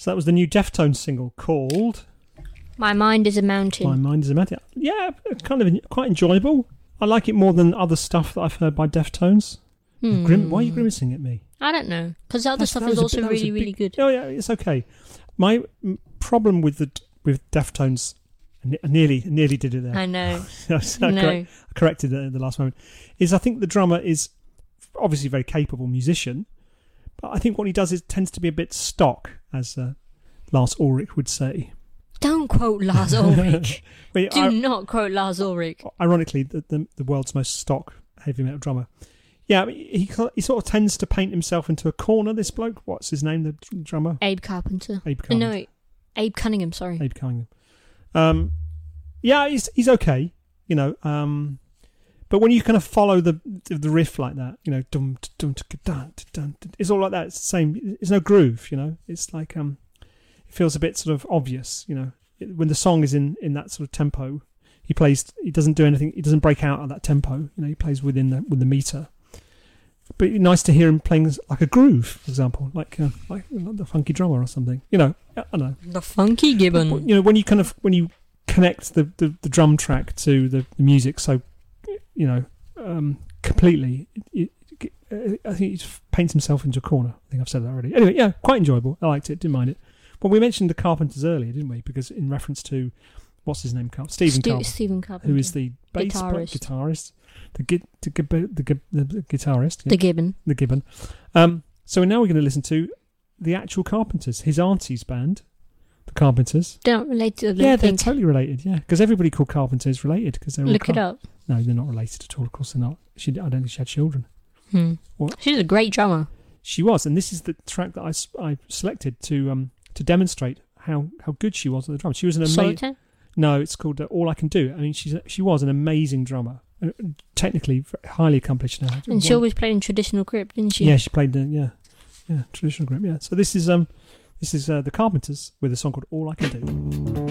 So that was the new Deftones single called My Mind is a Mountain. My Mind is a Mountain. Yeah, kind of quite enjoyable. I like it more than other stuff that I've heard by Deftones. Why are you grimacing at me? I don't know. Because the other stuff is also really good. Oh, yeah, it's okay. My problem with Deftones, I nearly did it there. I know. I corrected it at the last moment. Is I think the drummer is obviously a very capable musician, but I think what he does is tends to be a bit stock, as Lars Ulrich would say. Don't quote Lars Ulrich. Do not quote Lars Ulrich. Ironically, the world's most stock heavy metal drummer. Yeah, he sort of tends to paint himself into a corner, this bloke. What's his name, the drummer? Abe Carpenter. No, Abe Cunningham, sorry. Abe Cunningham. Yeah, he's okay, you know. But when you kind of follow the riff like that, you know, dum dum dum dum, it's all like that. It's the same. There's no groove, you know. It's like it feels a bit sort of obvious, you know. When the song is in that sort of tempo, he doesn't do anything. He doesn't break out of that tempo. You know, he plays with the meter. But it's nice to hear him playing like a groove, for example, like the Funky Drummer or something. You know, I don't know. The Funky Gibbon. But, you know, when you connect the drum track to the music, so you know, completely. I think he paints himself into a corner. I think I've said that already. Anyway, yeah, quite enjoyable. I liked it. Didn't mind it. Well, we mentioned the Carpenters earlier, didn't we? Because in reference to what's his name, Stephen Carpenter, who is the bass guitarist, the guitarist, yeah. the Gibbon. So now we're going to listen to the actual Carpenters, his auntie's band, the Carpenters. They're not related to them. Yeah, they're totally related. Yeah, because everybody called Carpenter is related because they're Look it up. No, they're not related at all. Of course, they're not. I don't think she had children. She's a great drummer. She was, and this is the track that I selected to demonstrate how good she was at the drum. She was an amazing. Solitaire? No, it's called All I Can Do. I mean, she was an amazing drummer, technically highly accomplished now. And she always played in traditional grip, didn't she? Yeah, she played traditional grip. Yeah. So this is the Carpenters with a song called All I Can Do.